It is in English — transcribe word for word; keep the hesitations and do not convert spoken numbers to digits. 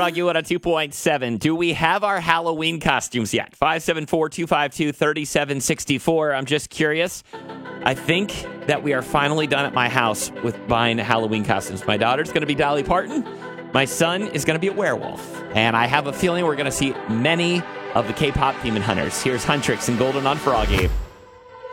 Froggy Wood on two point seven. Do we have our Halloween costumes yet? five seven four, two five two, three seven six four. I'm just curious. I think that we are finally done at my house with buying Halloween costumes. My daughter's going to be Dolly Parton. My son is going to be a werewolf. And I have a feeling we're going to see many of the K-pop Demon Hunters. Here's Huntrix and Golden on Froggy.